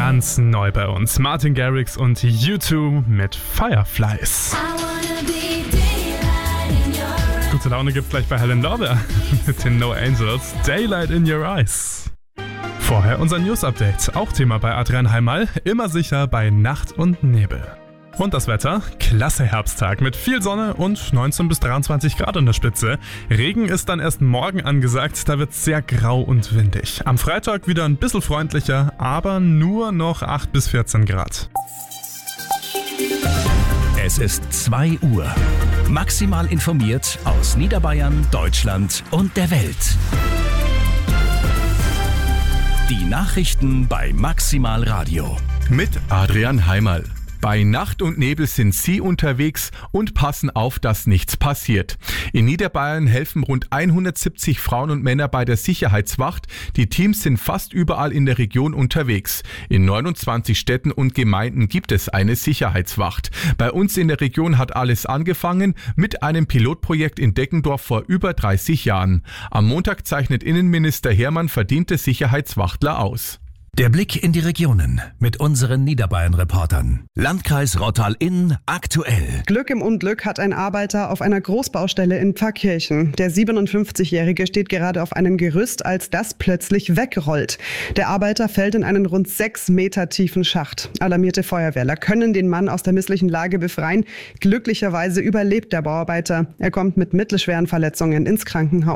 Ganz neu bei uns. Martin Garrix und U2 mit Fireflies. Gute Laune gibt's gleich bei Helen Lauder mit den No Angels. Daylight in Your Eyes. Vorher unser News-Update. Auch Thema bei Adrian Heimal. Immer sicher bei Nacht und Nebel. Und das Wetter? Klasse Herbsttag mit viel Sonne und 19 bis 23 Grad an der Spitze. Regen ist dann erst morgen angesagt, da wird es sehr grau und windig. Am Freitag wieder ein bisschen freundlicher, aber nur noch 8 bis 14 Grad. Es ist 2 Uhr. Maximal informiert aus Niederbayern, Deutschland und der Welt. Die Nachrichten bei Maximal Radio. Mit Adrian Heimal. Bei Nacht und Nebel sind Sie unterwegs und passen auf, dass nichts passiert. In Niederbayern helfen rund 170 Frauen und Männer bei der Sicherheitswacht. Die Teams sind fast überall in der Region unterwegs. In 29 Städten und Gemeinden gibt es eine Sicherheitswacht. Bei uns in der Region hat alles angefangen mit einem Pilotprojekt in Deggendorf vor über 30 Jahren. Am Montag zeichnet Innenminister Hermann verdiente Sicherheitswachtler aus. Der Blick in die Regionen mit unseren Niederbayern-Reportern. Landkreis Rottal-Inn aktuell. Glück im Unglück hat ein Arbeiter auf einer Großbaustelle in Pfarrkirchen. Der 57-Jährige steht gerade auf einem Gerüst, als das plötzlich wegrollt. Der Arbeiter fällt in einen rund 6 Meter tiefen Schacht. Alarmierte Feuerwehrler können den Mann aus der misslichen Lage befreien. Glücklicherweise überlebt der Bauarbeiter. Er kommt mit mittelschweren Verletzungen ins Krankenhaus.